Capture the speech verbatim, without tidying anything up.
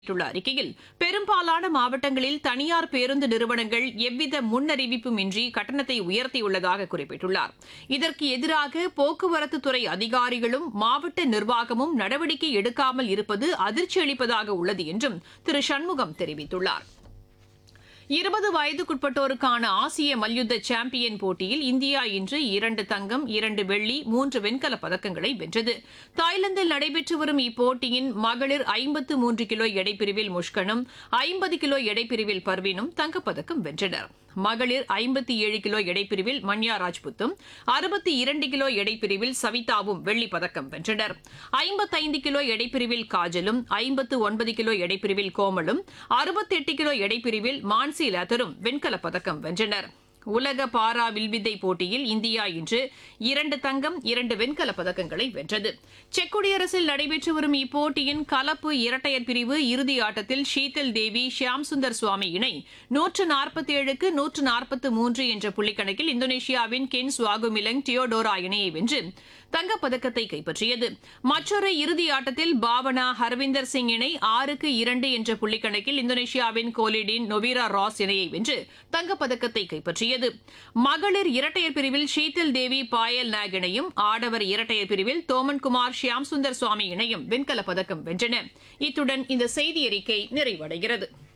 வெளியிட்டுள்ள அறிக்கையில் பெரும்பாலான மாவட்டங்களில் தனியார் பேருந்து நிறுவனங்கள் எவ்வித முன்னறிவிப்பும் இன்றி கட்டணத்தை உயர்த்தியுள்ளதாக குறிப்பிட்டுள்ளார். இதற்கு எதிராக போக்குவரத்துத்துறை அதிகாரிகளும் மாவட்ட நிர்வாகமும் நடவடிக்கை எடுக்காமல் இருப்பது அதிர்ச்சி அளிப்பதாக உள்ளது என்றும் திரு சண்முகம் தெரிவித்துள்ளார். இருபது வயதுக்குட்பட்டோருக்கான ஆசிய மல்யுத்த சாம்பியன் போட்டியில் இந்தியா இன்று இரண்டு தங்கம், இரண்டு வெள்ளி, மூன்று வெண்கலப் பதக்கங்களை வென்றது. தாய்லாந்தில் நடைபெற்று வரும் இப்போட்டியின் மகளிர் ஐம்பத்து மூன்று கிலோ எடைப்பிரிவில் முஷ்கனும், ஐம்பது கிலோ எடைப்பிரிவில் பர்வீனும் தங்கப்பதக்கம் வென்றனர். மகளிர் ஐம்பத்தி ஏழு கிலோ எடைப்பிரிவில் மன்யா ராஜ்புத்தும், அறுபத்தி இரண்டு கிலோ எடைப்பிரிவில் சவிதாவும் வெள்ளிப் பதக்கம் வென்றனர். ஐம்பத்தைந்து கிலோ எடைப்பிரிவில் காஜலும், ஐம்பத்து ஒன்பது கிலோ எடைப்பிரிவில் கோமலும், அறுபத்தெட்டு கிலோ எடைப்பிரிவில் மான்சி லேத்தரும் வெண்கலப் பதக்கம் வென்றனர். உலக பாரா வில்வித்தை போட்டியில் இந்தியா இன்று இரண்டு தங்கம், இரண்டு வெண்கலப் பதக்கங்களை வென்றது. செக் குடியரசில் நடைபெற்று வரும் இப்போட்டியின் கலப்பு இரட்டையர் பிரிவு இறுதி ஆட்டத்தில் ஷீதல் தேவி, ஷியாம் சுந்தர் சுவாமி இணை நூற்று நாற்பத்தேழுக்கு நூற்று நாற்பத்து மூன்று என்ற புள்ளிக்கணக்கில் இந்தோனேஷியாவின் கென் சுவாகுமிலங் டியோடோரா இணையை வென்று தங்கப்பதக்கத்தை கைப்பற்றியது. மற்றொரு இறுதி ஆட்டத்தில் பாவனா, ஹர்விந்தர் சிங் இணை ஆறுக்கு இரண்டு என்ற புள்ளிக்கணக்கில் இந்தோனேஷியாவின் கோலிடின் நொவீரா ராஸ் இணையை வென்று தங்கப்பதக்கத்தை கைப்பற்றியது. மகளிர் இரட்டையர் பிரிவில் ஷீதல் தேவி, பாயல் நாக் இணையும், ஆடவர் இரட்டையர் பிரிவில் தோமன்குமார், ஷியாம் சுந்தர் சுவாமி இணையும் வெண்கலப் பதக்கம் வென்றன. இத்துடன் இந்த செய்தி அறிக்கை நிறைவடைகிறது.